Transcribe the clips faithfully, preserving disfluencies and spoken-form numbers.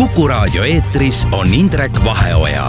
Kuku Raadio eetris on Indrek Vaheoja.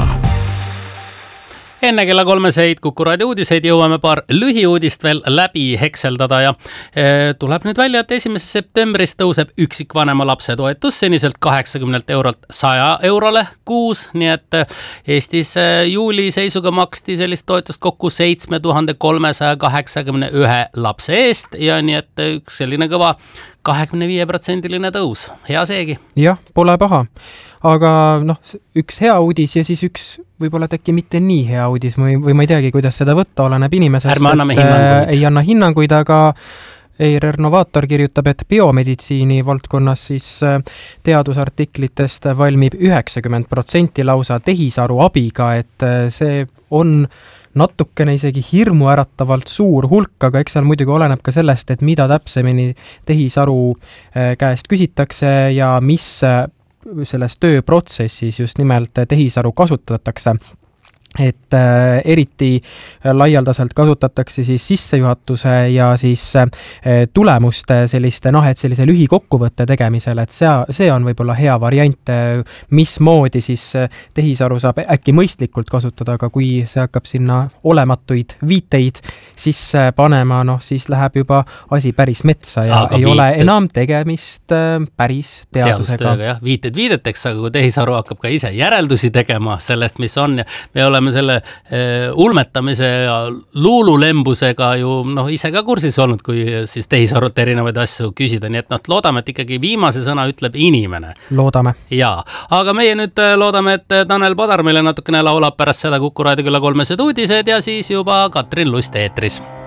Enne kella kolmeseid Kuku Raadio uudiseid jõuame paar lühiuudist veel läbi hekseldada ja e, tuleb nüüd välja, et esimesest septembrist tõuseb üksikvanema lapse toetus seniselt kaheksakümnelt eurolt saja eurole kuus, nii et Eestis juuli seisuga maksti sellist toetust kokku seitse tuhat kolmesaja kaheksakümmend üks lapse eest ja nii et üks selline kõva kahekümne viie protsendiline tõus. Hea seegi. Jah, pole paha. Aga noh, üks hea uudis ja siis üks võib-olla teki mitte nii hea uudis või, või ma ei teagi, kuidas seda võtta, oleneb inimesest. Ärme anname hinnanguid. Ei anna hinnanguid, aga E R R Novaator kirjutab, et biomeditsiini valdkonnas siis teadusartiklitest valmib üheksakümmend protsenti lausa tehisaru abiga, et see on natukene isegi hirmu äratavalt suur hulk, aga eks seal muidugi oleneb ka sellest, et mida täpsemini tehisaru käest küsitakse ja mis selles tööprotsessis just nimelt tehisaru kasutatakse. Et äh, eriti laialdaselt kasutatakse siis sissejuhatuse ja siis äh, tulemuste selliste, noh, et sellise lühikokkuvõtte tegemisel, et see, see on võib-olla hea variant, mismoodi siis tehisaru saab äkki mõistlikult kasutada, aga kui see hakkab sinna olematuid viiteid sisse panema, noh, siis läheb juba asi päris metsa ja aga ei viited, ole enam tegemist äh, päris teadusega. Jah, viited viideteks, aga kui tehisaru hakkab ka ise järeldusi tegema sellest, mis on ja me oleme me selle eh, ulmetamise ja luululembusega ju noh, ise ka kursis olnud, kui siis tehisarut erinevaid asju küsida, nii et noh, loodame, et ikkagi viimase sõna ütleb inimene. Loodame. Jaa, aga meie nüüd loodame, et Tanel Padar meile natukene laulab pärast seda Kuku Raadio kella kolmesed uudised ja siis juba Katrin Lust eetris.